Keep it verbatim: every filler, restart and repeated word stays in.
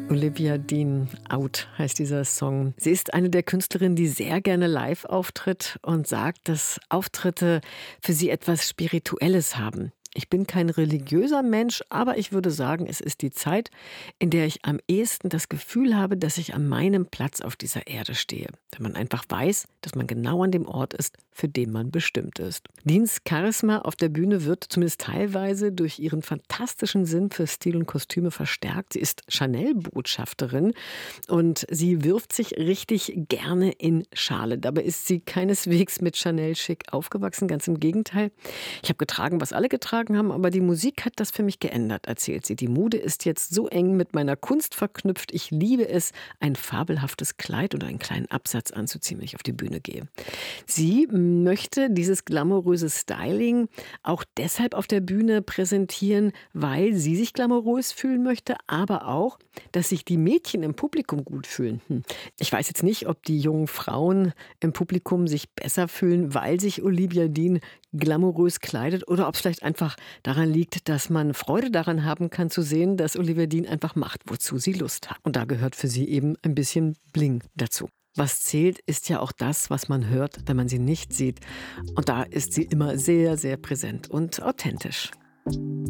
Olivia Dean, Out heißt dieser Song. Sie ist eine der Künstlerinnen, die sehr gerne live auftritt und sagt, dass Auftritte für sie etwas Spirituelles haben. Ich bin kein religiöser Mensch, aber ich würde sagen, es ist die Zeit, in der ich am ehesten das Gefühl habe, dass ich an meinem Platz auf dieser Erde stehe. Wenn man einfach weiß, dass man genau an dem Ort ist, für den man bestimmt ist. Deans Charisma auf der Bühne wird zumindest teilweise durch ihren fantastischen Sinn für Stil und Kostüme verstärkt. Sie ist Chanel-Botschafterin und sie wirft sich richtig gerne in Schale. Dabei ist sie keineswegs mit Chanel-Schick aufgewachsen, ganz im Gegenteil. Ich habe getragen, was alle getragen haben, aber die Musik hat das für mich geändert, erzählt sie. Die Mode ist jetzt so eng mit meiner Kunst verknüpft. Ich liebe es, ein fabelhaftes Kleid oder einen kleinen Absatz anzuziehen, wenn ich auf die Bühne gehe. Sie möchte dieses glamouröse Styling auch deshalb auf der Bühne präsentieren, weil sie sich glamourös fühlen möchte, aber auch, dass sich die Mädchen im Publikum gut fühlen. Hm. Ich weiß jetzt nicht, ob die jungen Frauen im Publikum sich besser fühlen, weil sich Olivia Dean glamourös kleidet oder ob es vielleicht einfach daran liegt, dass man Freude daran haben kann zu sehen, dass Olivia Dean einfach macht, wozu sie Lust hat. Und da gehört für sie eben ein bisschen Bling dazu. Was zählt, ist ja auch das, was man hört, wenn man sie nicht sieht. Und da ist sie immer sehr, sehr präsent und authentisch.